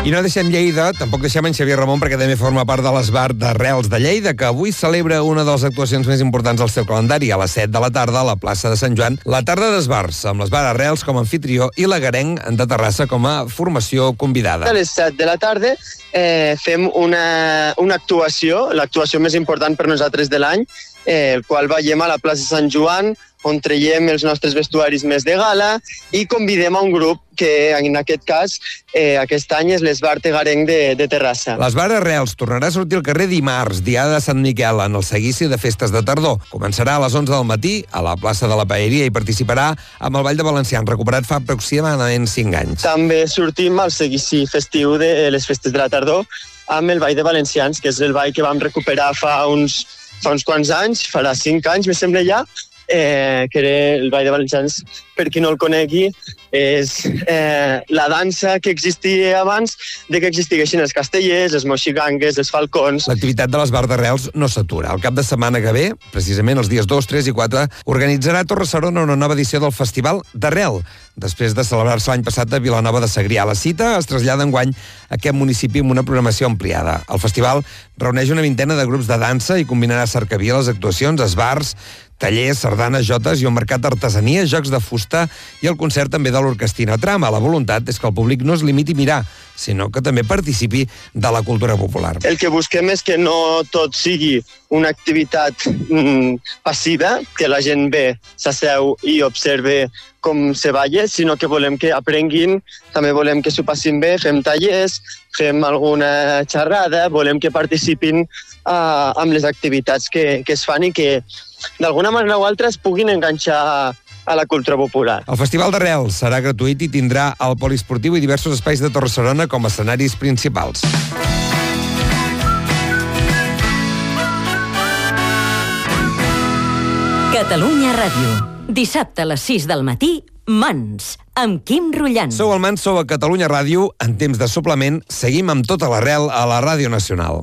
I no deixem Lleida, tampoc deixem en Xavier Ramon, perquè també forma part de l'Esbar d'Arrels de Lleida, que avui celebra una de les actuacions més importants del seu calendari, a les 7 de la tarda, a la plaça de Sant Joan, la tarda d'Esbars, amb l'Esbar Arrels com a anfitrió i la Garenc de Terrassa com a formació convidada. A les 7 de la tarda fem una actuació, l'actuació més important per nosaltres de l'any, el qual veiem a la plaça de Sant Joan, on traiem els nostres vestuaris més de gala i convidem a un grup que, en aquest cas, aquest any és l'Esbar Garenc de Terrassa. L'Esbar Arrels tornarà a sortir al carrer dimarts, diada de Sant Miquel, en el seguici de festes de tardor. Començarà a les 11 del matí a la plaça de la Paeria i participarà amb el Ball de Valencians, recuperat fa aproximadament 5 anys. També sortim al seguici festiu de les festes de la tardor amb el Ball de Valencians, que és el ball que vam recuperar fa uns quants anys, farà 5 anys, me sembla ja, que era el Ball de Valencians, per qui no el conegui, és la dansa que existia abans de que existiguessin els castellers, els moxigangues, els falcons. L'activitat de l'Esbar d'Arrels no s'atura. El cap de setmana que ve, precisament els dies 2, 3 i 4, organitzarà a Torre-serona una nova edició del Festival d'Arrel. Després de celebrar-se l'any passat a Vilanova de Segrià, la cita es trasllada enguany a aquest municipi amb una programació ampliada. El festival reuneix una vintena de grups de dansa i combinarà cercaviles, actuacions, esbars, tallers, sardanes, jotes i un mercat d'artesania, jocs de fusta i el concert també de l'Orquestina Trama. La voluntat és que el públic no es limiti a mirar, sinó que també participi de la cultura popular. El que busquem és que no tot sigui una activitat passiva, que la gent ve, s'asseu i observe com se balla, sinó que volem que aprenguin, també volem que s'ho passin bé, fem tallers, fem alguna xerrada, volem que participin amb les activitats que es fan i que d'alguna manera o altra es puguin enganxar a la cultura popular. El Festival d'Arrels serà gratuït i tindrà el poliesportiu i diversos espais de Torre-serona com a escenaris principals. Catalunya Ràdio. Dissabte a les 6 del matí, Mans, amb Quim Rullant. Sou al Mans, sou a Catalunya Ràdio. En temps de suplement, seguim amb tota l'arrel a la Ràdio Nacional.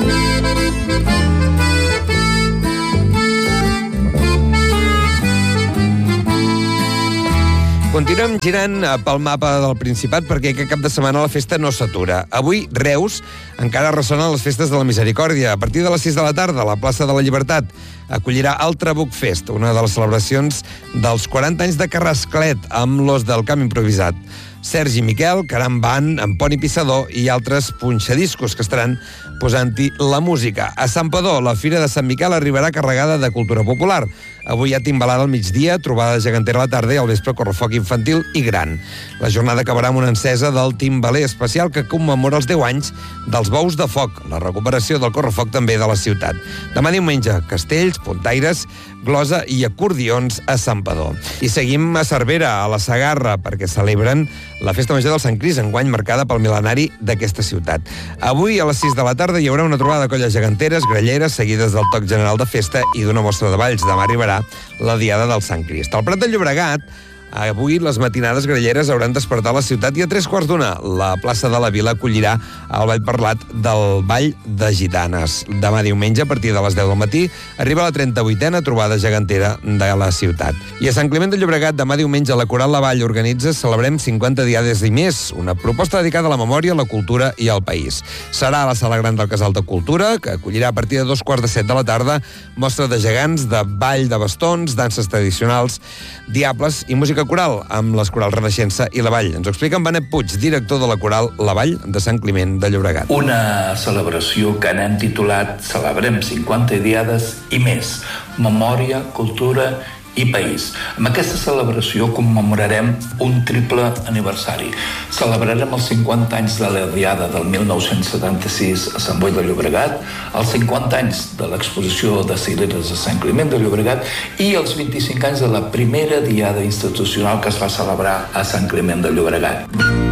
Continuem girant pel mapa del Principat perquè aquest cap de setmana la festa no s'atura. Avui, Reus, encara ressonen les festes de la Misericòrdia. A partir de les 6 de la tarda, a la plaça de la Llibertat, acollirà el Trabuc Fest, una de les celebracions dels 40 anys de Carrasclet, amb l'Os del Camp improvisat. Sergi Miquel, Caram Band, Poni Pissador i altres punxadiscos que estaran posant-hi la música. A Santpedor, la Fira de Sant Miquel arribarà carregada de cultura popular. Avui hi ha timbalada al migdia, trobada gegantera a la tarda i al vespre correfoc infantil i gran. La jornada acabarà amb una encesa del timbaler especial que commemora els 10 anys dels bous de foc, la recuperació del correfoc també de la ciutat. Demà diumenge, castells, puntaires, glosa i acordions a Santpedor. I seguim a Cervera, a la Segarra, perquè celebren la Festa Major del Sant Crist, enguany marcada pel mil·lenari d'aquesta ciutat. Avui, a les 6 de la tarda, hi haurà una trobada de colles geganteres, gralleres, seguides del toc general de festa i d'una mostra de balls. Demà arribarà la Diada del Sant Crist. Al Prat de Llobregat, avui les matinades gralleres hauran despertat la ciutat i a 3:15 la plaça de la Vila acollirà el ball parlat del Ball de Gitanes. Demà diumenge, a partir de les 10 del matí, arriba la 38a trobada gegantera de la ciutat. I a Sant Climent de Llobregat, demà diumenge, la Coral La Vall organitza Celebrem 50 diades i més, una proposta dedicada a la memòria, la cultura i al país. Serà a la Sala Gran del Casal de Cultura, que acollirà a partir de 2:15 de la tarda mostra de gegants, de ball de bastons, danses tradicionals, diables i música coral, amb les corals Renaixença i La Vall. Ens ho explica en Benet Puig, director de la coral La Vall de Sant Climent de Llobregat. Una celebració que n'hem titulat Celebrem 50 diades i més, memòria, cultura i país. Amb aquesta celebració commemorarem un triple aniversari. Celebrarem els 50 anys de la Diada del 1976 a Sant Boi de Llobregat, els 50 anys de l'exposició de cireres a Sant Climent de Llobregat i els 25 anys de la primera Diada institucional que es va celebrar a Sant Climent de Llobregat.